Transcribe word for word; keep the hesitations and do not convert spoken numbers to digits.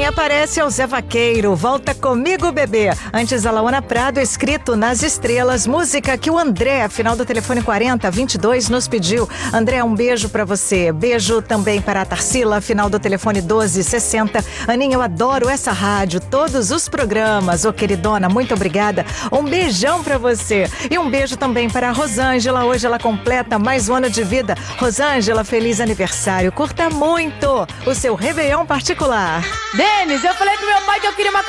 aparece é o Zé Vaqueiro, Volta Comigo Bebê. Antes a Laona Prado, Escrito nas Estrelas, música que o André, final do telefone quarenta vinte e dois, nos pediu. André, um beijo pra você. Beijo também para a Tarsila, final do telefone doze sessenta. Aninha, eu adoro essa rádio, todos os programas. Ô, queridona, muito obrigada. Um beijão pra você. E um beijo também para a Rosângela. Hoje ela completa mais um ano de vida. Rosângela, feliz aniversário. Curta muito o seu Réveillon particular. Denis, eu falei pro meu pai que eu queria uma